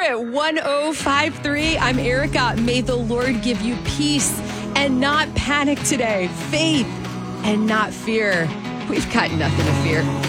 at 1053. I'm Erica. May the Lord give you peace and not panic today, faith and not fear. We've got nothing to fear.